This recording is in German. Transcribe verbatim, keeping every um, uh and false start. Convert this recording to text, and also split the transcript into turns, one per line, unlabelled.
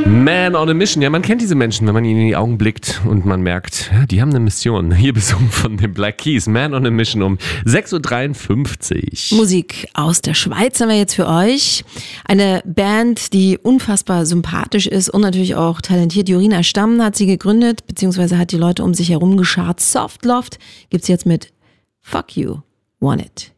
Man on a Mission. Ja, man kennt diese Menschen, wenn man ihnen in die Augen blickt und man merkt, ja, die haben eine Mission. Hier besungen von den Black Keys. Man on a Mission um sechs Uhr dreiundfünfzig.
Musik aus der Schweiz haben wir jetzt für euch. Eine Band, die unfassbar sympathisch ist und natürlich auch talentiert. Jorina Stamm hat sie gegründet, beziehungsweise hat die Leute um sich herum geschart. Soft Loft gibt's jetzt mit Fuck You, Want It.